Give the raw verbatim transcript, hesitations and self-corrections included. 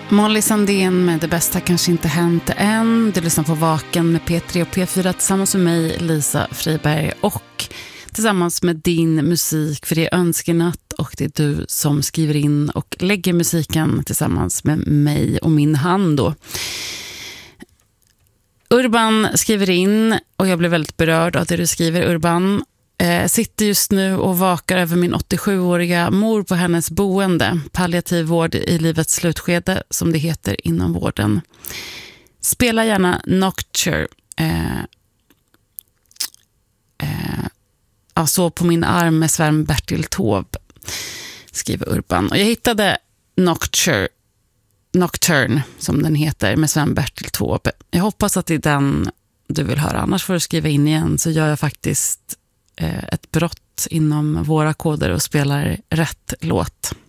Molly Sandén med Det bästa kanske inte hänt än. Du lyssnar på Vaken med P tre och P fyra tillsammans med mig, Lisa Friberg, och tillsammans med din musik, för det är önskenatt och det är du som skriver in och lägger musiken tillsammans med mig och min hand då. Urban skriver in och jag blev väldigt berörd av det du skriver, Urban. Eh, sitter just nu och vakar över min åttiosjuåriga mor på hennes boende. Palliativ vård i livets slutskede, som det heter inom vården. Spela gärna Nocturne. Eh, eh, alltså på min arm med Sven Bertil Taube, skriver Urban. Och jag hittade Nocturne, Nocturne som den heter, med Sven Bertil Taube. Jag hoppas att det är den du vill höra. Annars får du skriva in igen, så gör jag faktiskt ett brott inom våra koder och spelar rätt låt.